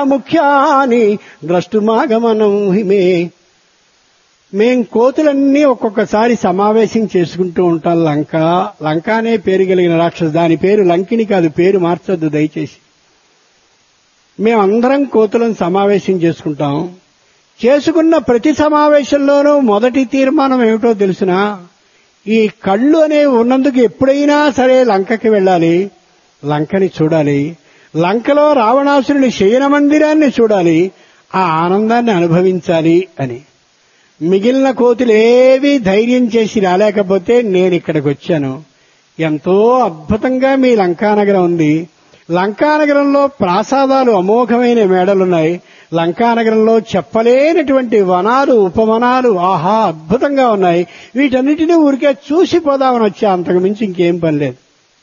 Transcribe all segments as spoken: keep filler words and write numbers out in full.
ముఖ్యాని ద్రష్టుమాగమనం హిమే. మేం కోతులన్నీ ఒక్కొక్కసారి సమావేశం చేసుకుంటూ ఉంటాం. లంక లంక అనే పేరు కలిగిన రాక్షసు, దాని పేరు లంకిని కాదు, పేరు మార్చొద్దు దయచేసి. మేమందరం కోతులను సమావేశం చేసుకుంటాం. చేసుకున్న ప్రతి సమావేశంలోనూ మొదటి తీర్మానం ఏమిటో తెలుసునా? ఈ కళ్ళు అనేవి ఉన్నందుకు ఎప్పుడైనా సరే లంకకి వెళ్ళాలి, లంకని చూడాలి, లంకలో రావణాసురుని శయన మందిరాన్ని చూడాలి, ఆ ఆనందాన్ని అనుభవించాలి అని. మిగిలిన కోతులేవీ ధైర్యం చేసి రాలేకపోతే నేను ఇక్కడికి వచ్చాను. ఎంతో అద్భుతంగా మీ లంకానగరం ఉంది. లంకానగరంలో ప్రాసాదాలు అమోఘమైన మేడలున్నాయి. లంకానగరంలో చెప్పలేనటువంటి వనాలు ఉపవనాలు ఆహా అద్భుతంగా ఉన్నాయి. వీటన్నిటినీ ఊరికే చూసిపోదామని వచ్చా, అంతకు మించి ఇంకేం పని లేదు.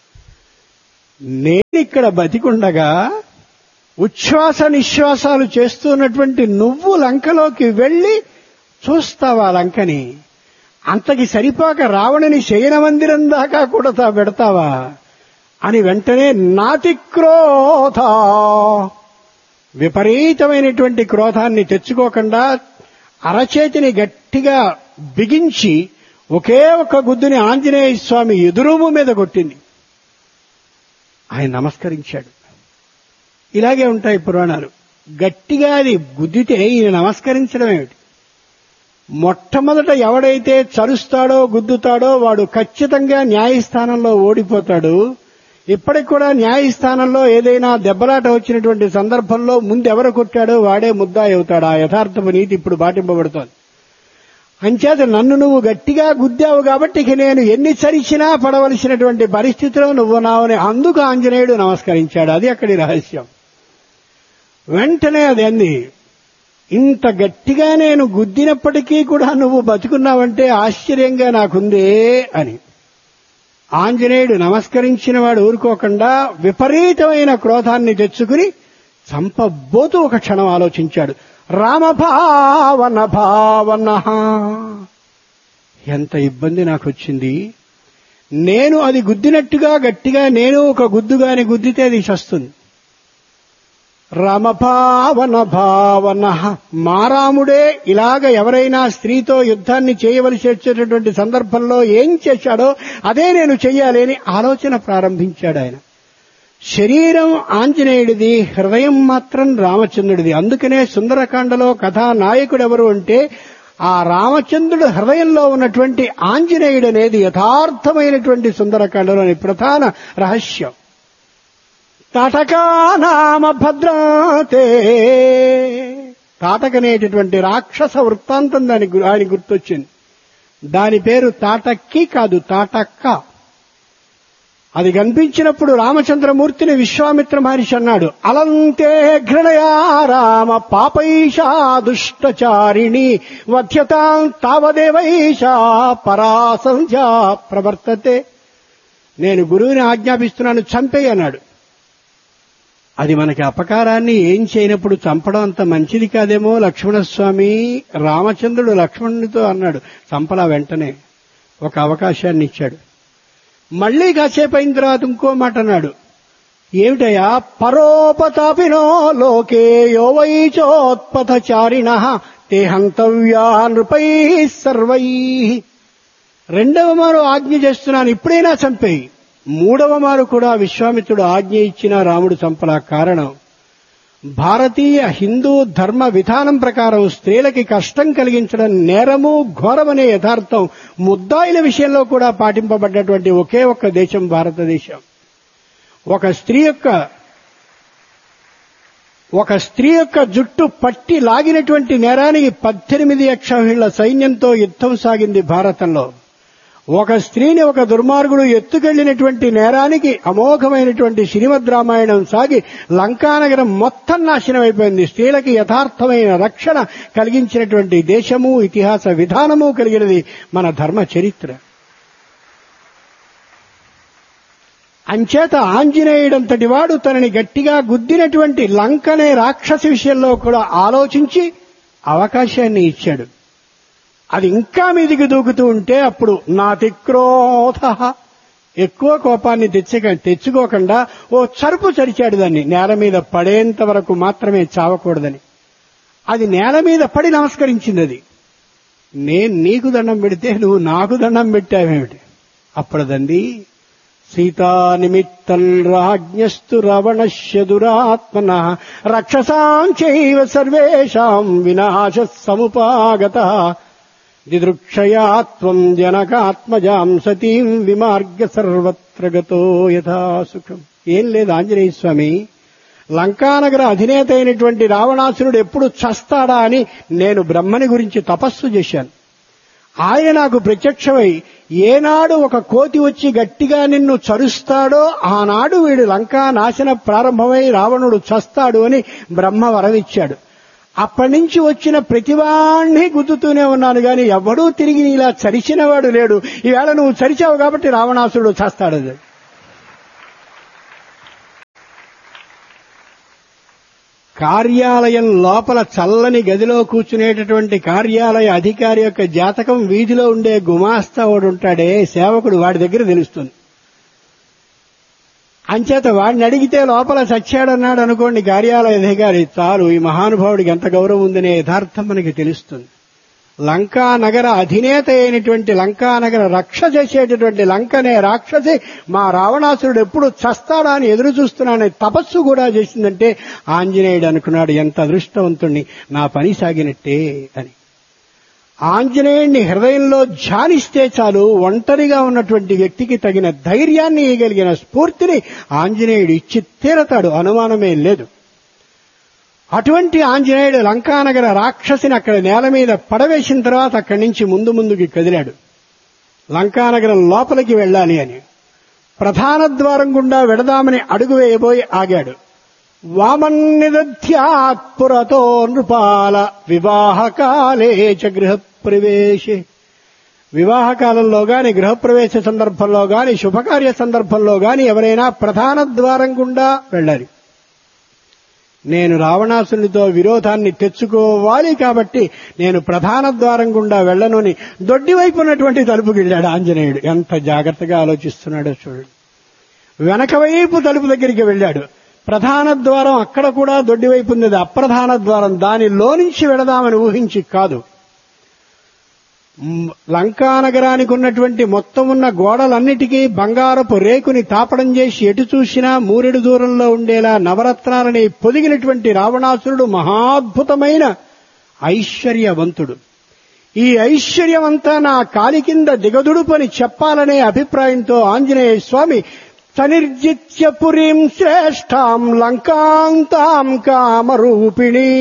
నేనిక్కడ బతికుండగా ఉచ్ఛ్వాస నిశ్వాసాలు చేస్తున్నటువంటి నువ్వు లంకలోకి వెళ్లి చూస్తావా లంకని? అంతకి సరిపోక రావణుని శయన మందిరం దాకా కూడా పెడతావా అని వెంటనే నాతి క్రోధ, విపరీతమైనటువంటి క్రోధాన్ని తెచ్చుకోకుండా అరచేతిని గట్టిగా బిగించి ఒకే ఒక్క గుద్దుని ఆంజనేయ స్వామి ఎదురుము మీద కొట్టింది. ఆయన నమస్కరించాడు. ఇలాగే ఉంటాయి పురాణాలు. గట్టిగా అది గుద్దితే ఈయన నమస్కరించడం ఏమిటి? మొట్టమొదట ఎవడైతే చరుస్తాడో గుద్దుతాడో వాడు ఖచ్చితంగా న్యాయస్థానంలో ఓడిపోతాడు. ఇప్పటికి కూడా న్యాయస్థానంలో ఏదైనా దెబ్బలాట వచ్చినటువంటి సందర్భంలో ముందు ఎవరు కొట్టాడో వాడే ముద్దాయి అవుతాడు. ఆ యథార్థపు నీతి ఇప్పుడు పాటింపబడుతోంది. అంచేత నన్ను నువ్వు గట్టిగా గుద్దావు కాబట్టి ఇక నేను ఎన్ని చరిచినా పడవలసినటువంటి పరిస్థితిలో నువ్వు నావని అందుకు ఆంజనేయుడు నమస్కరించాడు. అది అక్కడి రహస్యం. వెంటనే అది అంది, ఇంత గట్టిగా నేను గుద్దినప్పటికీ కూడా నువ్వు బతుకున్నావంటే ఆశ్చర్యంగా నాకుందే అని. ఆంజనేయుడు నమస్కరించిన వాడు ఊరుకోకుండా విపరీతమైన క్రోధాన్ని తెచ్చుకుని చంపబోతూ ఒక క్షణం ఆలోచించాడు. రామభావన భావన, ఎంత ఇబ్బంది నాకు వచ్చింది. నేను అది గుద్దినట్టుగా గట్టిగా నేను ఒక గుద్దుగాని గుద్దితే అది చస్తుంది. రామభావన భావన, మారాముడే ఇలాగ ఎవరైనా స్త్రీతో యుద్ధాన్ని చేయవలసి వచ్చేటటువంటి సందర్భంలో ఏం చేశాడో అదే నేను చెయ్యాలి అని ఆలోచన ప్రారంభించాడు ఆయన. శరీరం ఆంజనేయుడిది, హృదయం మాత్రం రామచంద్రుడిది. అందుకనే సుందరకాండలో కథానాయకుడెవరు అంటే ఆ రామచంద్రుడు హృదయంలో ఉన్నటువంటి ఆంజనేయుడు అనేది యథార్థమైనటువంటి సుందరకాండలోని ప్రధాన రహస్యం. తాటకా నామ భద్రాతే, తాటకనేటటువంటి రాక్షస వృత్తాంతం దాని ఆయన గుర్తొచ్చింది. దాని పేరు తాటక్కి కాదు, తాటక్క. అది కనిపించినప్పుడు రామచంద్రమూర్తిని విశ్వామిత్ర మహర్షి అన్నాడు, అలంతే ఘృణయా రామ పాపైషా దుష్టచారిణి వధ్యతాం తావదేవైషా పరాసంధ్యా ప్రవర్తతే. నేను గురువుని ఆజ్ఞాపిస్తున్నాను, చంపేయి అన్నాడు. అది మనకి అపకారాన్ని ఏం చేయనప్పుడు చంపడం అంత మంచిది కాదేమో. లక్ష్మణస్వామి రామచంద్రుడు లక్ష్మణునితో అన్నాడు, చంపలా. వెంటనే ఒక అవకాశాన్ని ఇచ్చాడు. మళ్లీ కాసేపు అయిన తర్వాత ఇంకో మాట అన్నాడు, ఏమిటయా? పరోపతాపినో లోకే యో వైచోత్పథచారిణ తే హంతవ్యా నృపై సర్వై. రెండవ మారు ఆజ్ఞ చేస్తున్నాను, ఇప్పుడైనా చంపేయి. మూడవ మారు కూడా విశ్వామిత్రుడు ఆజ్ఞ ఇచ్చిన రాముడు చంపలా. కారణం భారతీయ హిందూ ధర్మ విధానం ప్రకారం స్త్రీలకి కష్టం కలిగించడం నేరము, ఘోరమనే యథార్థం ముద్దాయిల విషయంలో కూడా పాటింపబడ్డటువంటి ఒకే ఒక్క దేశం భారతదేశం. ఒక స్త్రీ యొక్క ఒక స్త్రీ యొక్క జుట్టు పట్టి లాగినటువంటి నేరానికి పద్దెనిమిది అక్షౌహిళ్ల సైన్యంతో యుద్ధం సాగింది భారతంలో. ఒక స్త్రీని ఒక దుర్మార్గుడు ఎత్తుకెళ్లినటువంటి నేరానికి అమోఘమైనటువంటి శ్రీమద్ రామాయణం సాగి లంకానగరం మొత్తం నాశనం అయిపోయింది. స్త్రీలకి యథార్థమైన రక్షణ కలిగించినటువంటి దేశము, ఇతిహాస విధానము కలిగినది మన ధర్మ చరిత్ర. అంచేత ఆంజనేయుడంతటి వాడు తనని గట్టిగా గుద్దినటువంటి లంకనే రాక్షసి విషయంలో కూడా ఆలోచించి అవకాశాన్ని ఇచ్చాడు. అది ఇంకా మీదికి దూకుతూ ఉంటే అప్పుడు నాతి క్రోధ, ఎక్కువ కోపాన్ని తెచ్చక తెచ్చుకోకుండా ఓ చరుపు చరిచాడు దాన్ని, నేల మీద పడేంత వరకు మాత్రమే చావకూడదని. అది నేల మీద పడి నమస్కరించింది. అది నేను నీకు దండం పెడితే నువ్వు నాకు దండం పెట్టావేమిటి? అప్పుడదండి, సీతా నిమిత్తం రాజ్ఞస్తు రావణస్య దురాత్మన రక్షసాం చైవ సర్వేషాం వినాశ సముపాగత దిదృక్షయాత్వం జనకాత్మజాం సతీం విమార్గ సర్వత్ర గతో యథా సుఖం. ఏం లేదు ఆంజనేయ స్వామి, లంకానగర అధినేత అయినటువంటి రావణాసురుడు ఎప్పుడు చస్తాడా అని నేను బ్రహ్మని గురించి తపస్సు చేశాను. ఆయన నాకు ప్రత్యక్షమై ఏనాడు ఒక కోతి వచ్చి గట్టిగా నిన్ను చరుస్తాడో ఆనాడు వీడు లంకా నాశన ప్రారంభమై రావణుడు చస్తాడు అని బ్రహ్మ వరమిచ్చాడు. అప్పటి నుంచి వచ్చిన ప్రతివాణ్ణి గుద్దుతూనే ఉన్నాను గాని ఎవడూ తిరిగి ఇలా చరిచినవాడు లేడు. ఈవేళ నువ్వు చరిచావు కాబట్టి రావణాసురుడు చస్తాడు. కార్యాలయం లోపల చల్లని గదిలో కూర్చునేటటువంటి కార్యాలయ అధికారి యొక్క జాతకం వీధిలో ఉండే గుమాస్తా వాడు ఉంటాడే సేవకుడు, వాడి దగ్గర తెలుస్తుంది. అంచేత వాడిని అడిగితే లోపల చచ్చాడన్నాడు అనుకోండి కార్యాలయ అధికారి, చాలు ఈ మహానుభావుడికి ఎంత గౌరవం ఉందనే యథార్థం మనకి తెలుస్తుంది. లంకా నగర అధినేత అయినటువంటి లంకా నగర రక్ష చేసేటటువంటి లంకనే రాక్షసి మా రావణాసురుడు ఎప్పుడు చస్తాడా అని ఎదురు చూస్తున్నానని తపస్సు కూడా చేసిందంటే ఆంజనేయుడు అనుకున్నాడు, ఎంత అదృష్టవంతుణ్ణి, నా పని సాగినట్టే అని. ఆంజనేయుడిని హృదయంలో ధ్యానిస్తే చాలు ఒంటరిగా ఉన్నటువంటి వ్యక్తికి తగిన ధైర్యాన్ని ఇవ్వగలిగిన స్ఫూర్తిని ఆంజనేయుడు ఇచ్చి తీరతాడు, అనుమానమే లేదు. అటువంటి ఆంజనేయుడు లంకానగర రాక్షసిని అక్కడ నేల మీద పడవేసిన తర్వాత అక్కడి నుంచి ముందు ముందుకి కదిలాడు. లంకానగరం లోపలికి వెళ్ళాలి అని ప్రధాన ద్వారం గుండా వెడదామని అడుగు వేయబోయి ఆగాడు. వామన్నిదధ్యాత్ పురతో నృపాల వివాహకాలే చ గృహప్రవేశే. వివాహకాలంలో గాని గృహప్రవేశ సందర్భంలో గాని శుభకార్య సందర్భంలో గాని ఎవరైనా ప్రధాన ద్వారం గుండా వెళ్ళాలి. నేను రావణాసునితో విరోధాన్ని తెచ్చుకోవాలి కాబట్టి నేను ప్రధాన ద్వారం గుండా వెళ్లను అని దొడ్డి వైపు ఉన్నటువంటి తలుపుకి వెళ్ళాడు ఆంజనేయుడు. ఎంత జాగ్రత్తగా ఆలోచిస్తున్నాడో చూడండి. వెనక వైపు తలుపు దగ్గరికి వెళ్ళాడు. ప్రధాన ద్వారం అక్కడ కూడా దొడ్డి వైపు ఉంది, అప్రధాన ద్వారం, దానిలో నుంచి వెళదామని ఊహించి కాదు. లంకానగరానికి ఉన్నటువంటి మొత్తం ఉన్న గోడలన్నిటికీ బంగారపు రేకుని తాపడం చేసి ఎటు చూసినా మూరెడు దూరంలో ఉండేలా నవరత్నాలని పొదిగినటువంటి రావణాసురుడు మహాద్భుతమైన ఐశ్వర్యవంతుడు. ఈ ఐశ్వర్యమంతా నా కాలి కింద దిగదుడుపని చెప్పాలనే అభిప్రాయంతో ఆంజనేయ స్వామి తనిర్జిత్య పురీం శ్రేష్ఠాం లంకాంతాం కామరూపిణీ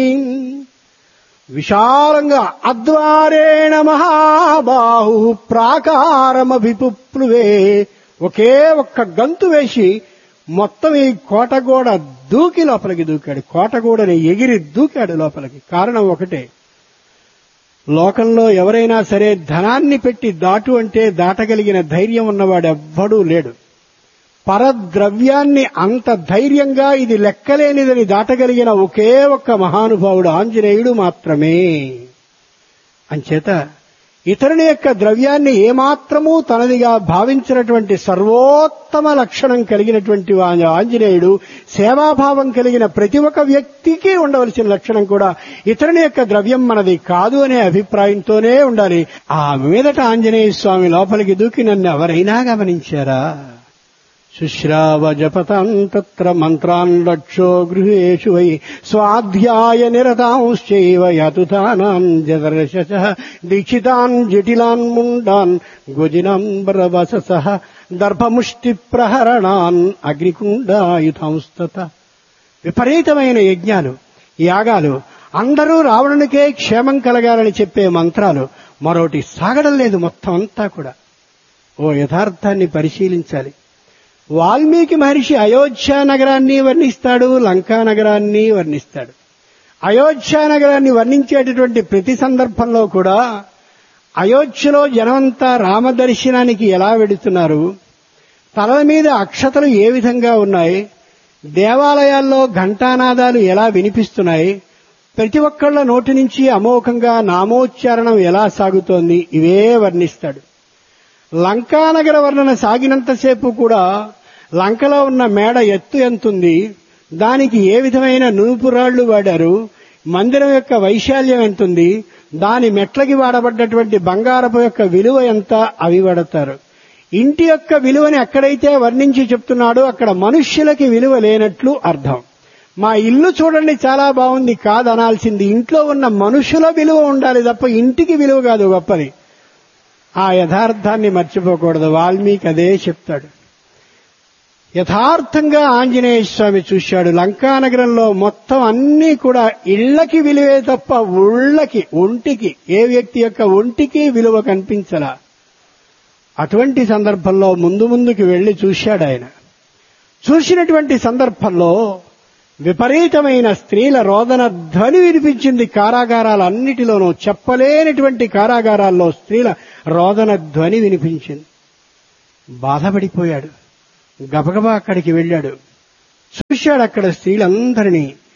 విశాలంగా అద్వారేణ మహాబాహు ప్రాకారమభిపుప్లువే ఒకే ఒక్క గంతు వేసి మొత్తం ఈ కోటగోడ దూకి లోపలికి దూకాడు. కోటగోడని ఎగిరి దూకాడు లోపలికి. కారణం ఒకటే, లోకంలో ఎవరైనా సరే ధనాన్ని పెట్టి దాటు అంటే దాటగలిగిన ధైర్యం ఉన్నవాడు ఎవ్వడూ లేడు. పరద్రవ్యాన్ని అంత ధైర్యంగా ఇది లెక్కలేనిదని దాటగలిగిన ఒకే ఒక్క మహానుభావుడు ఆంజనేయుడు మాత్రమే. అంచేత ఇతరుని యొక్క ద్రవ్యాన్ని ఏమాత్రమూ తనదిగా భావించినటువంటి సర్వోత్తమ లక్షణం కలిగినటువంటి ఆంజనేయుడు, సేవాభావం కలిగిన ప్రతి ఒక్క వ్యక్తికి ఉండవలసిన లక్షణం కూడా ఇతరుని యొక్క ద్రవ్యం మనది కాదు అనే అభిప్రాయంతోనే ఉండాలి. ఆ మీదట ఆంజనేయ స్వామి లోపలికి దూకి నన్ను ఎవరైనా గమనించారా? శుశ్రావ జపతాం తత్ర మంత్రాన్ లక్షో గృహేషు వై స్వాధ్యాయ నిరతాంశ్చైవ యతుతానాం జదర్శసః దీక్షితాన్ జటిలాన్ ముండాన్ గోజినాంబరవససః దర్భముష్టి ప్రహరణాన్ అగ్నికుండాయుధాంస్తత. విపరీతమైన యజ్ఞాలు, యాగాలు, అందరూ రావణునికే క్షేమం కలగాలని చెప్పే మంత్రాలు, మరోటి సాగడం లేదు మొత్తం అంతా కూడా. ఓ యథార్థాన్ని పరిశీలించాలి. వాల్మీకి మహర్షి అయోధ్య నగరాన్ని వర్ణిస్తాడు, లంకా నగరాన్ని వర్ణిస్తాడు. అయోధ్య నగరాన్ని వర్ణించేటటువంటి ప్రతి సందర్భంలో కూడా అయోధ్యలో జనమంతా రామదర్శనానికి ఎలా వెడుతున్నారు, తలల మీద అక్షతలు ఏ విధంగా ఉన్నాయి, దేవాలయాల్లో ఘంటానాదాలు ఎలా వినిపిస్తున్నాయి, ప్రతి ఒక్కళ్ల నోటి నుంచి అమోఘంగా నామోచ్చారణం ఎలా సాగుతోంది, ఇవే వర్ణిస్తాడు. లంకానగర వర్ణన సాగినంతసేపు కూడా లంకలో ఉన్న మేడ ఎత్తు ఎంతుంది, దానికి ఏ విధమైన నూపురాళ్లు వాడారు, మందిరం యొక్క వైశాల్యం ఎంతుంది, దాని మెట్లకి వాడబడ్డటువంటి బంగారపు యొక్క విలువ ఎంత, అవి వాడతారు. ఇంటి యొక్క విలువని ఎక్కడైతే వర్ణించి చెప్తున్నాడో అక్కడ మనుష్యులకి విలువ లేనట్లు అర్థం. మా ఇల్లు చూడండి చాలా బాగుంది కాదనాల్సింది, ఇంట్లో ఉన్న మనుషుల విలువ ఉండాలి తప్ప ఇంటికి విలువ కాదు గొప్పది. ఆ యథార్థాన్ని మర్చిపోకూడదు. వాల్మీకి అదే చెప్తాడు. యథార్థంగా ఆంజనేయ స్వామి చూశాడు. లంకానగరంలో మొత్తం అన్నీ కూడా ఇళ్లకి విలువే తప్ప ఉళ్ళకి, ఒంటికి, ఏ వ్యక్తి యొక్క ఒంటికి విలువ కనిపించలా. అటువంటి సందర్భంలో ముందు ముందుకు వెళ్లి చూశాడు ఆయన. చూసినటువంటి సందర్భంలో విపరీతమైన స్త్రీల రోదన ధ్వని వినిపించింది. కారాగారాలన్నిటిలోనూ చెప్పలేనటువంటి కారాగారాల్లో స్త్రీల రోదన ధ్వని వినిపించింది. బాధపడిపోయాడు. గబగబా అక్కడికి వెళ్ళాడు. చూశాడు అక్కడ స్త్రీలందరినీ.